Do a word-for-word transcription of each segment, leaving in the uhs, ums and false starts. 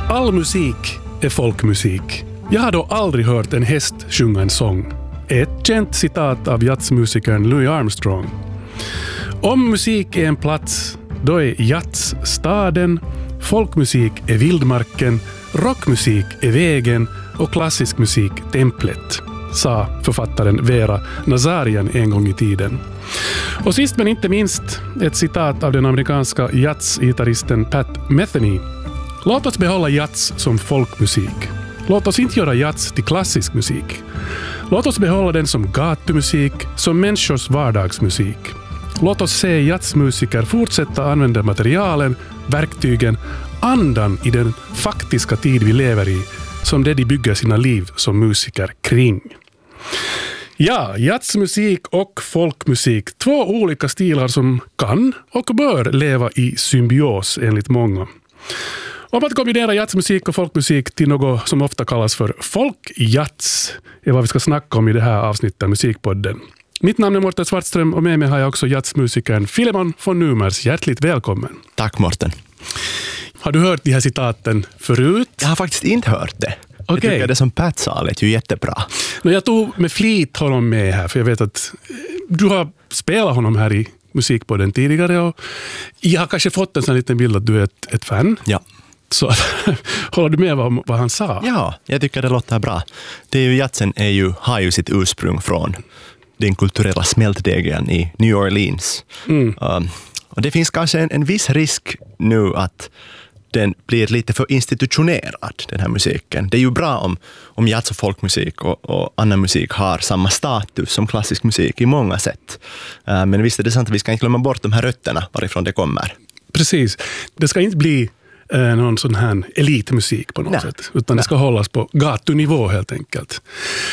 All musik är folkmusik. Jag har då aldrig hört en häst sjunga en sång. Ett känt citat av jazzmusikern Louis Armstrong. Om musik är en plats, då är jazz staden, folkmusik är vildmarken, rockmusik är vägen och klassisk musik templet, sa författaren Vera Nazarian en gång i tiden. Och sist men inte minst ett citat av den amerikanska jazzgitarristen Pat Metheny. Låt oss behålla jazz som folkmusik. Låt oss inte göra jazz till klassisk musik. Låt oss behålla den som gatumusik, som människors vardagsmusik. Låt oss se jazzmusiker fortsätta använda materialen, verktygen, andan i den faktiska tid vi lever i, som det de bygger sina liv som musiker kring. Ja, jazzmusik och folkmusik, två olika stilar som kan och bör leva i symbios enligt många. Om att kombinera jazzmusik och folkmusik till något som ofta kallas för folkjazz är vad vi ska snacka om i det här avsnittet av Musikpodden. Mitt namn är Mårten Svartström och med mig har jag också jazzmusikern Filemon von Numers. Hjärtligt välkommen. Tack Mårten. Har du hört de här citaten förut? Jag har faktiskt inte hört det. Okay. Jag tycker det som Pat sa lät ju jättebra. No, jag tog med flit honom med här, för jag vet att du har spelat honom här i Musikpodden tidigare och jag har kanske fått en sån liten bild att du är ett, ett fan. Ja. Så håller du med vad, vad han sa? Ja, jag tycker det låter bra. Det är ju, jazzen är ju, har ju sitt ursprung från den kulturella smältdegen i New Orleans. Mm. Um, och det finns kanske en, en viss risk nu att den blir lite för institutionerad, den här musiken. Det är ju bra om, om jazz och folkmusik och, och annan musik har samma status som klassisk musik i många sätt. Uh, men visst är det sant att vi ska inte glömma bort de här rötterna varifrån det kommer. Precis. Det ska inte bli eh, någon sån här elitmusik på något Nej. sätt, utan Nej. det ska hållas på gatunivå helt enkelt.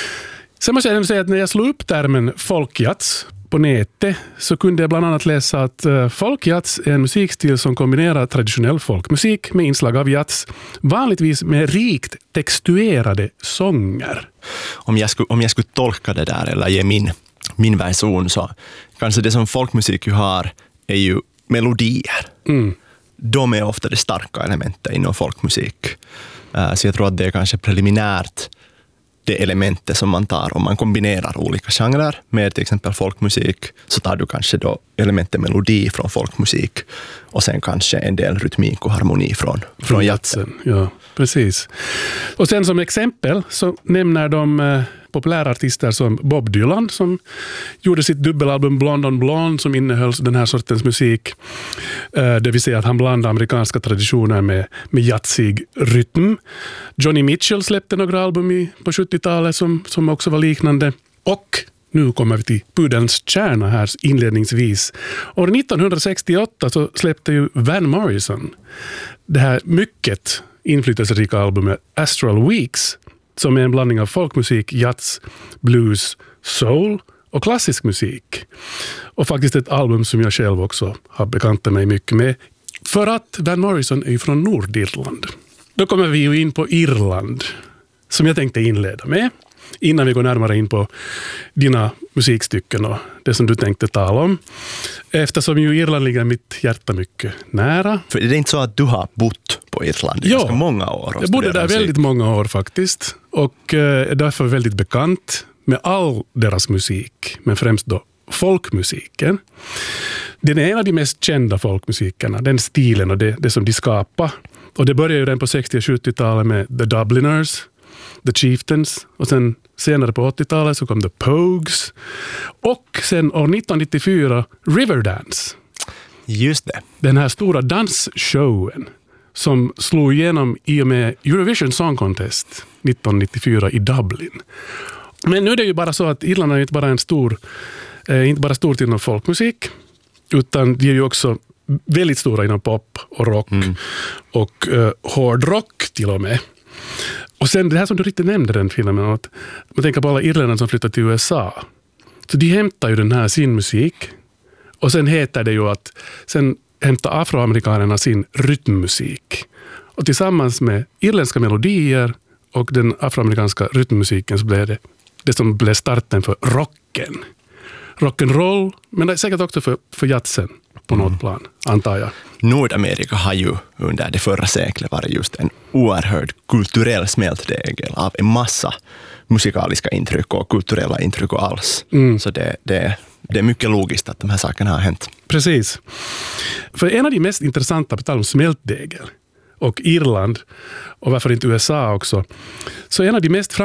Sen måste jag säga att när jag slog upp termen folkjazz på nätet så kunde jag bland annat läsa att uh, folkjazz är en musikstil som kombinerar traditionell folkmusik med inslag av jazz, vanligtvis med rikt textuerade sånger. Om jag skulle, om jag skulle tolka det där eller ge min, min version så kanske det som folkmusik ju har är ju melodier. Mm. De är ofta det starka elementet inom folkmusik. Uh, så jag tror att det är kanske preliminärt det elementet som man tar om man kombinerar olika genrer med till exempel folkmusik, så tar du kanske då elementet melodi från folkmusik och sen kanske en del rytmik och harmoni från, från jazzen. Ja, precis. Och sen som exempel så nämner de eh, populära artister som Bob Dylan som gjorde sitt dubbelalbum Blonde on Blonde som innehöll den här sortens musik. Eh, det vill säga att han blandade amerikanska traditioner med, med jazzig rytm. Johnny Mitchell släppte några album i, på sjuttiotalet som, som också var liknande. Och nu kommer vi till pudelns kärna här inledningsvis. År nittonhundrasextioåtta så släppte ju Van Morrison det här mycket inflytelserika albumet Astral Weeks som är en blandning av folkmusik, jazz, blues, soul och klassisk musik. Och faktiskt ett album som jag själv också har bekantat mig mycket med. För att Van Morrison är ju från Nordirland. Då kommer vi ju in på Irland som jag tänkte inleda med. Innan vi går närmare in på dina musikstycken och det som du tänkte tala om. Eftersom ju Irland ligger mitt hjärta mycket nära. För det är inte så att du har bott på Irland i ja, ganska många år? Jag bodde där musik. väldigt många år faktiskt. Och är därför väldigt bekant med all deras musik. Men främst då folkmusiken. Den är en av de mest kända folkmusikerna. Den stilen och det, det som de skapar. Och det började ju redan på sextio- och sjuttiotalet med The Dubliners, The Chieftains, och sen senare på åttiotalet så kom The Pogues och sen år nittonhundranittiofyra Riverdance. Just det. Den här stora dansshowen som slog igenom i och med Eurovision Song Contest nittonhundranittiofyra i Dublin. Men nu är det ju bara så att Irland är inte bara en stor eh, inte bara stort inom folkmusik utan de är ju också väldigt stora inom pop och rock mm. och eh, hårdrock till och med. Och sen det här som du riktigt nämnde den filmen, att man tänker på alla irländare som flyttar till U S A. Så de hämtar ju den här sin musik och sen heter det ju att sen hämtar afroamerikanerna sin rytmmusik. Och tillsammans med irländska melodier och den afroamerikanska rytmmusiken så blev det det som blev starten för rocken. Rock'n'roll, men det är säkert också för, för jazzen. på mm. något plan, antar jag. Nordamerika har ju under det förra seklet varit just en oerhörd kulturell smältdegel av en massa musikaliska intryck och kulturella intryck och alls. Mm. Så det, det, det är mycket logiskt att de här sakerna har hänt. Precis. För en av de mest intressanta, på tal om smältdegel och Irland och varför inte U S A också, så en av de mest